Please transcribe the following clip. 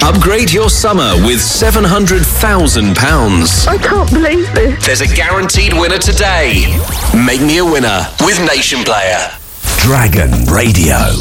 Upgrade your summer with £700,000. I can't believe this. There's a guaranteed winner today. Make me a winner with Nation Player. Dragon Radio.